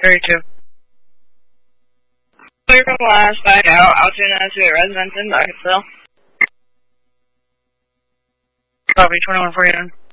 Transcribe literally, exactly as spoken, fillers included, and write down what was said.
thirty-two. Clear from last, back out, Altoona to a residence in Bucketsville. Copy, twenty-one forty-nine.